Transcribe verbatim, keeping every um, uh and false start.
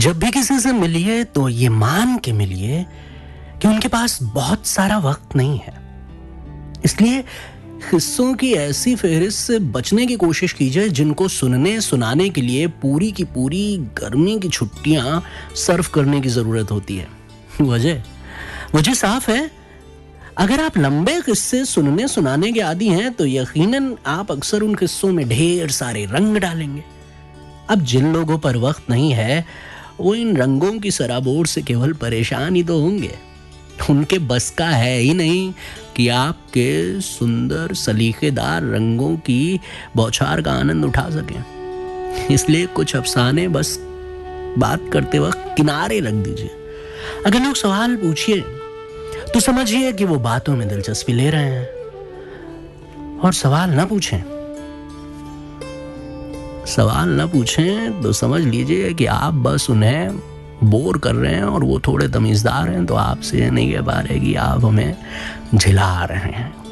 जब भी किसी से मिलिए तो ये मान के मिलिए कि उनके पास बहुत सारा वक्त नहीं है। इसलिए किस्सों की ऐसी फहरिस्त से बचने की कोशिश कीजिए जिनको सुनने सुनाने के लिए पूरी की पूरी गर्मी की छुट्टियां सर्व करने की जरूरत होती है। वजह वजह साफ है, अगर आप लंबे किस्से सुनने सुनाने के आदी हैं तो यकीनन आप अक्सर उन किस्सों में ढेर सारे रंग डालेंगे। अब जिन लोगों पर वक्त नहीं है वो इन रंगों की सराबोर से केवल परेशान ही तो होंगे। उनके बस का है ही नहीं कि आपके सुंदर सलीकेदार रंगों की बौछार का आनंद उठा सकें। इसलिए कुछ अफसाने बस बात करते वक्त किनारे रख दीजिए। अगर लोग सवाल पूछिए तो समझिए कि वो बातों में दिलचस्पी ले रहे हैं, और सवाल ना पूछें सवाल ना पूछें तो समझ लीजिए कि आप बस उन्हें बोर कर रहे हैं और वो थोड़े तमीज़दार हैं तो आपसे नहीं कह पा रहे कि आप हमें झिला रहे हैं।